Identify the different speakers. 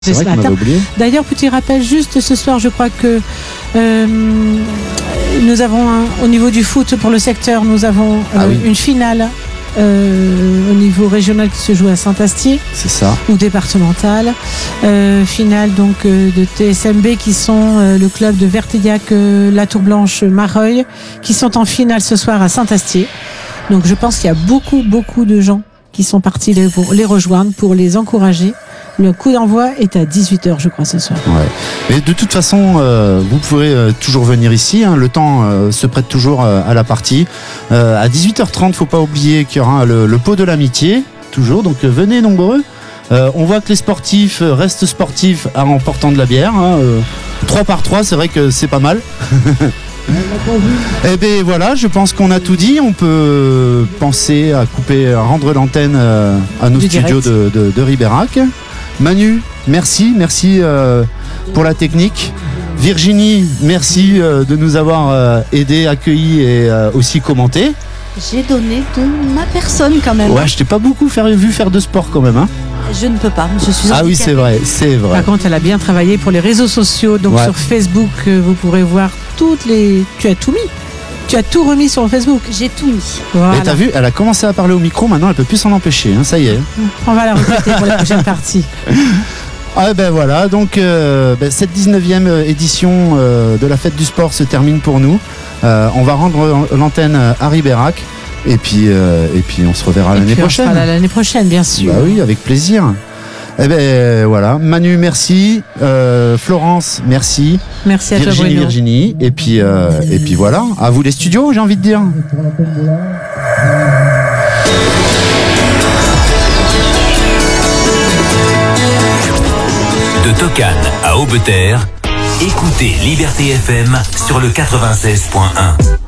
Speaker 1: C'est vrai qu'on avait oublié.
Speaker 2: D'ailleurs, petit rappel, juste ce soir, je crois que nous avons au niveau du foot pour le secteur, nous avons une finale au niveau régional qui se joue à Saint-Astier.
Speaker 1: C'est ça.
Speaker 2: Ou départemental. Finale donc de TSMB qui sont le club de Verteillac, La Tour Blanche, Mareuil, qui sont en finale ce soir à Saint-Astier. Donc je pense qu'il y a beaucoup de gens qui sont partis les rejoindre pour les encourager. Le coup d'envoi est à 18h, je crois, ce soir.
Speaker 1: Ouais. Mais de toute façon, vous pourrez toujours venir ici. Le temps se prête toujours à la partie. À 18h30, faut pas oublier qu'il y aura le pot de l'amitié, toujours. Donc venez nombreux. On voit que les sportifs restent sportifs en portant de la bière. 3 par 3, c'est vrai que c'est pas mal. Et bien voilà, je pense qu'on a tout dit. On peut penser à rendre l'antenne à nos studios de Ribérac. Manu, merci pour la technique. Virginie, merci de nous avoir aidés, accueillis et aussi commenté.
Speaker 3: J'ai donné de ma personne quand même.
Speaker 1: Ouais, je t'ai pas beaucoup vu faire de sport quand même.
Speaker 3: Je ne peux pas, je suis handicapée.
Speaker 1: Ah oui, c'est vrai.
Speaker 2: Par contre, elle a bien travaillé pour les réseaux sociaux. Donc sur Facebook, vous pourrez voir toutes les... Tu as tout mis. Tu as tout remis sur Facebook.
Speaker 3: J'ai tout mis.
Speaker 2: Voilà.
Speaker 1: Et t'as vu, elle a commencé à parler au micro, maintenant elle peut plus s'en empêcher, ça y est.
Speaker 2: On va la recruter pour la prochaine partie.
Speaker 1: Ah ben voilà, donc cette 19e édition de la fête du sport se termine pour nous. On va rendre l'antenne à Ribérac et puis on se reverra l'année prochaine.
Speaker 2: On sera là l'année prochaine, bien sûr.
Speaker 1: Bah oui, avec plaisir. Eh ben voilà, Manu, merci. Florence, merci.
Speaker 2: Merci à toi, Bruno.
Speaker 1: Virginie, et puis voilà. À vous les studios, j'ai envie de dire.
Speaker 4: De Tocane à Aubeterre, écoutez Liberté FM sur le 96.1.